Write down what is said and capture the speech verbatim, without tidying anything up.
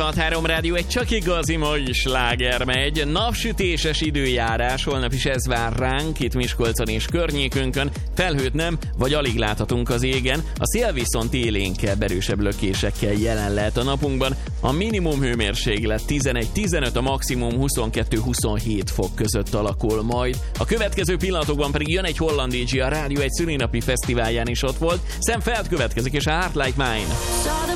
három Rádió, egy csak igazi mai sláger megy. Napsütéses időjárás, holnap is ez vár ránk, itt Miskolcon és környékünkön. Felhőt nem, vagy alig láthatunk az égen. A szél viszont élénkebb, erősebb lökésekkel jelen lehet a napunkban. A minimum hőmérséklet tizenegy-tizenöt, a maximum huszonkettő-huszonhét fok között alakul majd. A következő pillanatokban pedig jön egy holland dé dzsé, a Rádió egy szülinapi fesztiválján is ott volt. Sam Feld következik, és a Heart Like Mine.